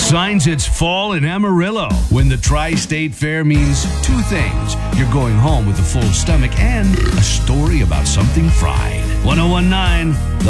Signs it's fall in Amarillo when the Tri-State Fair means two things. You're going home with a full stomach and a story about something fried. 1019